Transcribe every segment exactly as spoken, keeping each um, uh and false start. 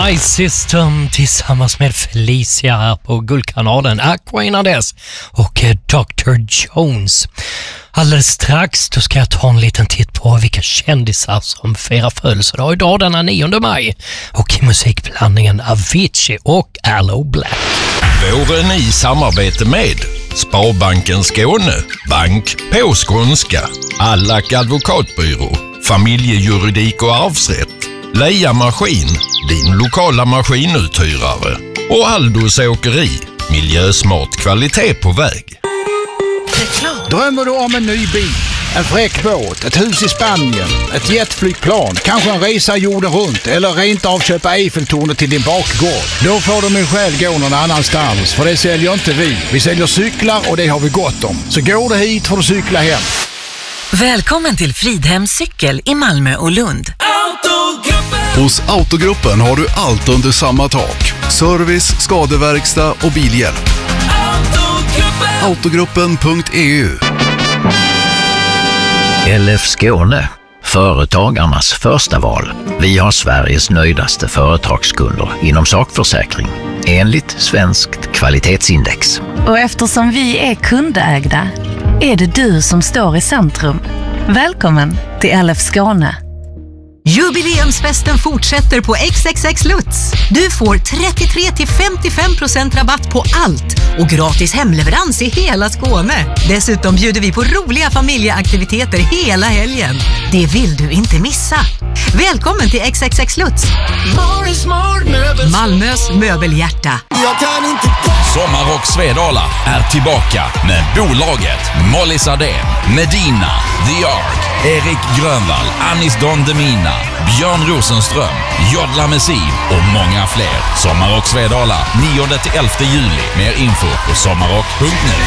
My System tillsammans med Felicia här på Guldkanalen, Aqua innan dess och doktor Jones. Alldeles strax då ska jag ta en liten titt på vilka kändisar som firar födelsedag idag denna nionde maj, och i musikblandningen Avicii och Aloe Black. Våren i samarbete med Sparbanken Skåne, Bank på skånska, Allack advokatbyrå, Familjejuridik och arvsrätt, Leia Maskin, din lokala maskinuthyrare, och Aldos åkeri, miljösmart kvalitet på väg. Drömmer du om en ny bil, en fräck båt, ett hus i Spanien, ett jetflygplan, kanske en resa jorden runt eller rent av köpa Eiffeltornet till din bakgård? Då får du min själ gå någon annanstans, för det säljer inte vi. Vi säljer cyklar och det har vi gott om. Så går du hit får du cykla hem. Välkommen till Fridhems cykel i Malmö och Lund. Autogruppen. Hos Autogruppen har du allt under samma tak. Service, skadeverkstad och bilhjälp. Autogruppen. Autogruppen punkt e u. L F Skåne, företagarnas första val. Vi har Sveriges nöjdaste företagskunder inom sakförsäkring, enligt Svenskt kvalitetsindex. Och eftersom vi är kundägda är det du som står i centrum. Välkommen till L F Skåne. Jubileumsfesten fortsätter på X X X Lutz. Du får trettiotre till femtiofem procent rabatt på allt och gratis hemleverans i hela Skåne. Dessutom bjuder vi på roliga familjeaktiviteter hela helgen. Det vill du inte missa. Välkommen till X X X Lutz. Malmös möbelhjärta. Sommarrock Svedala är tillbaka med bolaget Molly Sardén, Medina, The Ark, Erik Grönvall, Anis Don Demina, Björn Rosenström, Jodla Messi och många fler. Sommarrock Svedala nionde till elfte juli. Mer info på sommarrock punkt nu.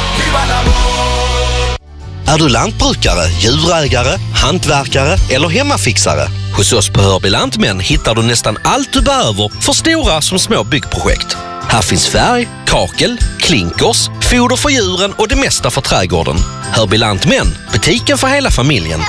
Är du lantbrukare, djurägare, hantverkare eller hemmafixare? Hos oss på Hörby Lantmän hittar du nästan allt du behöver för stora som små byggprojekt. Här finns färg, kakel, klinkers, foder för djuren och det mesta för trädgården. Hörby Lantmän, butiken för hela familjen.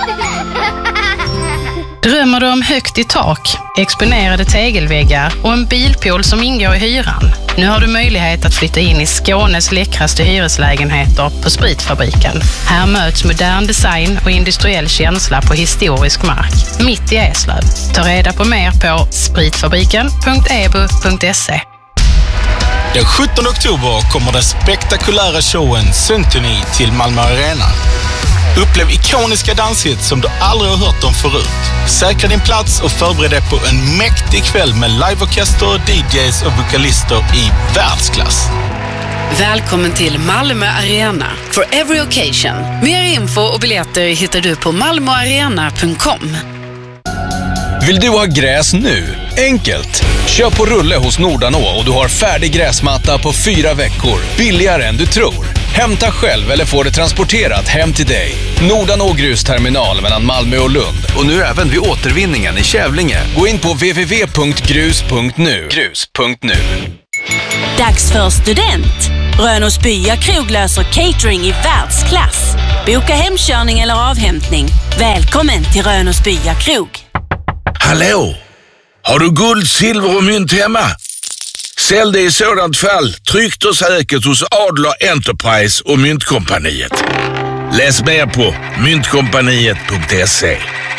Drömmer du om högt i tak, exponerade tegelväggar och en bilpool som ingår i hyran? Nu har du möjlighet att flytta in i Skånes läckraste hyreslägenheter på Spritfabriken. Här möts modern design och industriell känsla på historisk mark, mitt i Eslöv. Ta reda på mer på spritfabriken punkt e b u punkt se. Den sjuttonde oktober kommer den spektakulära showen Symphony till Malmö Arena. Upplev ikoniska danshits som du aldrig har hört om förut. Säkra din plats och förbered dig på en mäktig kväll med liveorkester, D Js och vokalister i världsklass. Välkommen till Malmö Arena for every occasion. Mer info och biljetter hittar du på malmoarena punkt com. Vill du ha gräs nu? Enkelt! Köp på rulle hos Nordanå och du har färdig gräsmatta på fyra veckor. Billigare än du tror. Hämta själv eller få det transporterat hem till dig. Nordanå grusterminal mellan Malmö och Lund. Och nu även vid återvinningen i Kävlinge. Gå in på w w w punkt grus punkt nu. grus punkt nu. Dags för student. Rönos Bya krog löser catering i världsklass. Boka hemkörning eller avhämtning. Välkommen till Rönos Bya krog. Hallå! Har du guld, silver och mynt hemma? Sälj det i sådant fall tryggt och säkert hos Adler Enterprise och Myntkompaniet. Läs mer på myntkompaniet punkt se.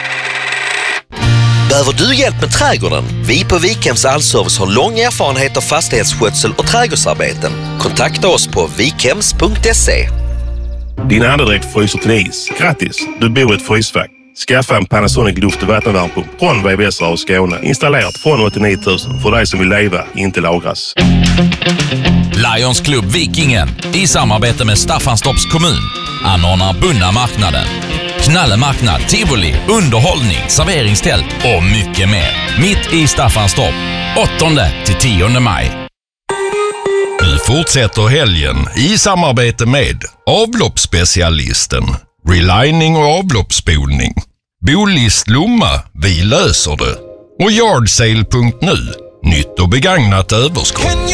Behöver du hjälp med trädgården? Vi på Vikhems Allservice har lång erfarenhet av fastighetsskötsel och trädgårdsarbeten. Kontakta oss på vikhems punkt se. Din andedräkt fryser till is. Grattis! Du bor i ett frysfack. Skaffa en Panasonic luft- och vattenvärmepump från V V S Radio Skåne. Installerat från åttionio tusen för dig som vill leva, inte lagras. Lions Club Vikingen i samarbete med Staffanstorps kommun anordnar Bunna marknaden. Knallemarknad, tivoli, underhållning, serveringstält och mycket mer. Mitt i Staffanstorp, åttonde till tionde maj. Vi fortsätter helgen i samarbete med avloppsspecialisten, relining och avloppsspolning, Bolist Lomma, vi löser det, och yardsale punkt nu, nytt och begagnat överskott.